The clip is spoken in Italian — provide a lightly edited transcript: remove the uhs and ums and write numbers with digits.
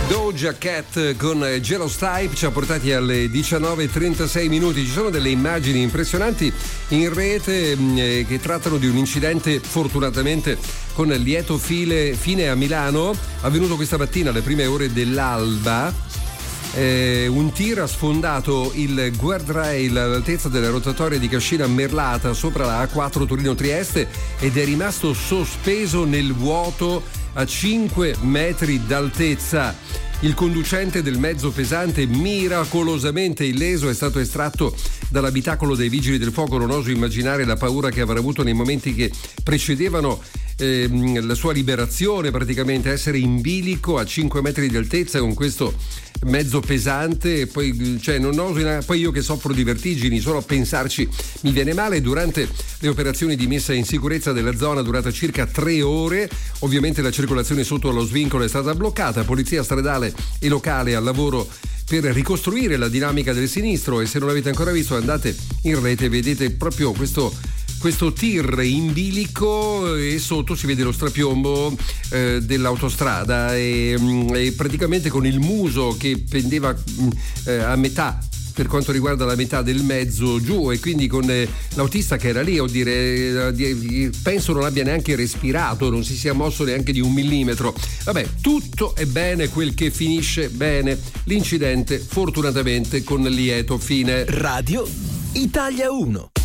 Doja Cat con Jealous Type ci ha portati alle 19:36 minuti. Ci sono delle immagini impressionanti in rete che trattano di un incidente fortunatamente con lieto fine a Milano, avvenuto questa mattina alle prime ore dell'alba. Un tir ha sfondato il guardrail all'altezza della rotatoria di Cascina Merlata sopra la A4 Torino-Trieste ed è rimasto sospeso nel vuoto a 5 metri d'altezza. Il conducente del mezzo pesante, miracolosamente illeso, è stato estratto dall'abitacolo dei vigili del fuoco. Non oso immaginare la paura che avrà avuto nei momenti che precedevano la sua liberazione, praticamente essere in bilico a 5 metri di altezza con questo mezzo pesante. E poi, poi io che soffro di vertigini, solo a pensarci mi viene male. Durante le operazioni di messa in sicurezza della zona, durata circa 3 ore, ovviamente la circolazione sotto allo svincolo è stata bloccata. Polizia stradale e locale al lavoro per ricostruire la dinamica del sinistro, e se non l'avete ancora visto andate in rete, vedete proprio questo tir in bilico e sotto si vede lo strapiombo dell'autostrada e praticamente con il muso che pendeva a metà per quanto riguarda la metà del mezzo giù, e quindi con l'autista che era lì, penso non abbia neanche respirato, non si sia mosso neanche di 1 millimetro. Vabbè, tutto è bene quel che finisce bene. L'incidente fortunatamente con lieto fine. Radio Italia 1.